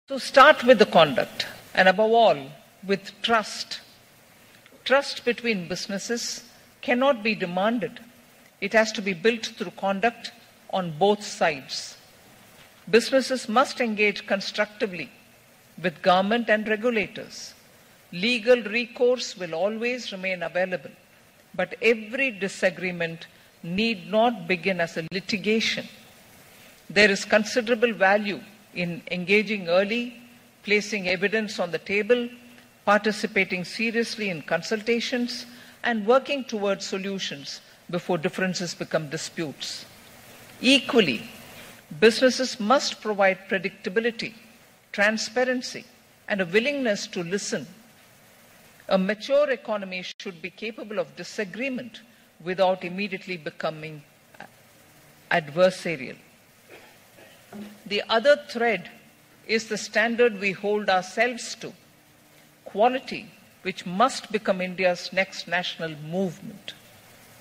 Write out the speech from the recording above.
So start with the conduct, and above all, with trust. Trust between businesses cannot be demanded. It has to be built through conduct on both sides. Businesses must engage constructively with government and regulators. Legal recourse will always remain available, but every disagreement need not begin as a litigation. There is considerable value in engaging early, placing evidence on the table, participating seriously in consultations, and working towards solutions before differences become disputes. Equally, businesses must provide predictability, transparency, and a willingness to listen. A mature economy should be capable of disagreement without immediately becoming adversarial. The other thread is the standard we hold ourselves to, quality, which must become India's next national movement.